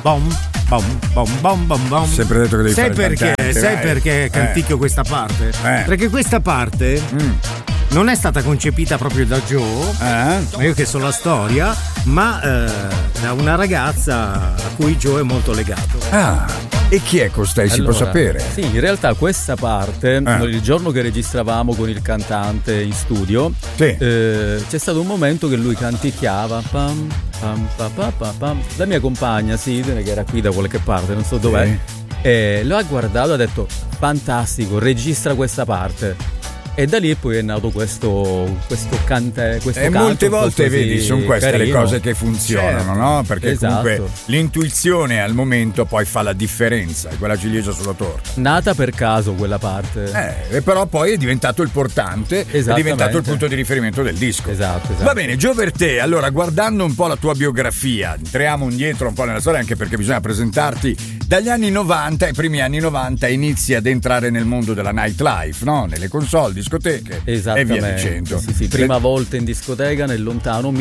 bom bom bom bom bom bom. Sempre detto che devi sai fare perché? cantante, Sai vai. perché canticchio questa parte? Perché questa parte non è stata concepita proprio da Joe, ma io che so la storia, ma da una ragazza a cui Joe è molto legato. E chi è costei? Si può sapere? Sì, in realtà questa parte, il giorno che registravamo con il cantante in studio, c'è stato un momento che lui canticchiava. Pam, pam, pa, pa, pa, pam. La mia compagna Sidney, che era qui da qualche parte, non so dov'è, lo ha guardato e ha detto: fantastico, registra questa parte. E da lì poi è nato questo cante. E molte volte vedi, sono queste carino. le cose che funzionano, no? Perché comunque l'intuizione al momento poi fa la differenza, è quella ciliegia sulla torta. Nata per caso quella parte. E però poi è diventato il portante, è diventato il punto di riferimento del disco. Esatto. Va bene, Joe Verté, allora guardando un po' la tua biografia, entriamo indietro un po' nella storia, anche perché bisogna presentarti. Dagli anni 90, ai primi anni 90, inizi ad entrare nel mondo della nightlife, no? Nelle console, discoteche e via dicendo. Sì, prima volta in discoteca nel lontano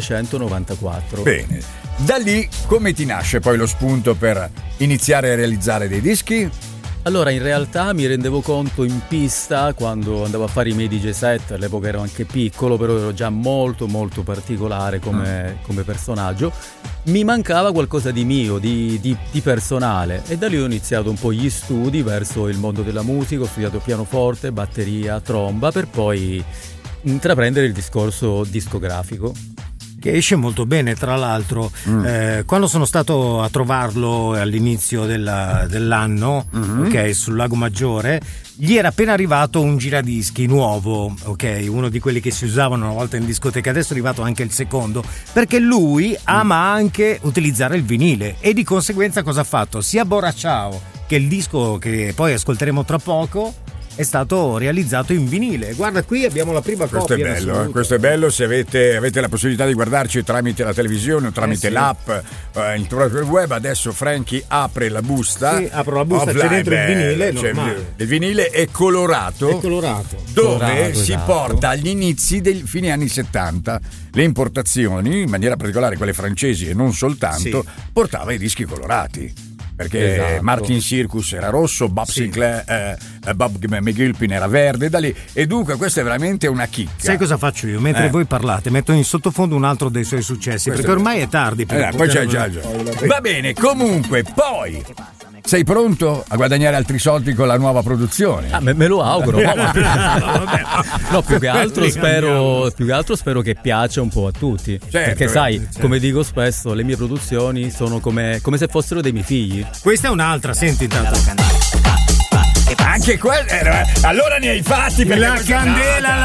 1994. Bene, da lì come ti nasce poi lo spunto per iniziare a realizzare dei dischi? Allora, in realtà mi rendevo conto in pista quando andavo a fare i miei DJ set, all'epoca ero anche piccolo, però ero già molto molto particolare come personaggio. Mi mancava qualcosa di mio, di personale, e da lì ho iniziato un po' gli studi verso il mondo della musica. Ho studiato pianoforte, batteria, tromba, per poi intraprendere il discorso discografico. Che esce molto bene, tra l'altro. Quando sono stato a trovarlo all'inizio dell'anno, ok, sul Lago Maggiore, gli era appena arrivato un giradischi nuovo, ok, uno di quelli che si usavano una volta in discoteca. Adesso è arrivato anche il secondo, perché lui ama anche utilizzare il vinile, e di conseguenza cosa ha fatto? Sia Bora Ciao, che il disco che poi ascolteremo tra poco, è stato realizzato in vinile. Guarda, qui abbiamo la prima questo copia. È bello, questo è bello. Se avete la possibilità di guardarci tramite la televisione o tramite l'app, il web. Adesso Frankie apre la busta. Sì, apro la busta, c'è dentro il vinile normale. Il vinile è colorato. Dove si porta agli inizi dei fine anni 70 le importazioni, in maniera particolare quelle francesi e non soltanto, portava i dischi colorati. Perché Martin Circus era rosso, Bob Sinclair, Bob McGilpin era verde, da lì. E dunque questa è veramente una chicca. Sai cosa faccio io? Mentre voi parlate, metto in sottofondo un altro dei suoi successi, perché ormai è tardi. Poi c'è già. Va bene, comunque, poi sei pronto a guadagnare altri soldi con la nuova produzione? Me lo auguro. No, più che altro spero che piaccia un po' a tutti. Perché sai, come dico spesso, le mie produzioni sono come se fossero dei miei figli. Questa è un'altra, senti intanto. Anche quella, allora ne hai fatti per la candela.